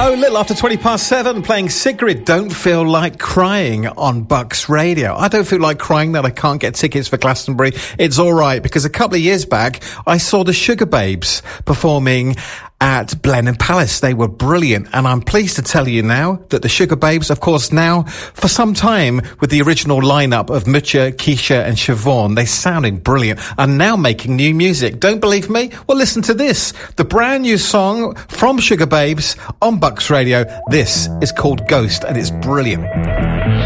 Hello, little after 7:20, playing Sigrid, Don't Feel Like Crying on Bucks Radio. I don't feel like crying that I can't get tickets for Glastonbury. It's all right, because a couple of years back, I saw the Sugar Babes performing at Blenheim Palace. They were brilliant, and I'm pleased to tell you now that the Sugar Babes, of course, now for some time with the original lineup of Mucha, Keisha and Siobhan, they sounded brilliant, and now making new music. Don't believe me? Well, listen to this. The brand new song from Sugar Babes on Bucks Radio. This is called Ghost, and it's brilliant.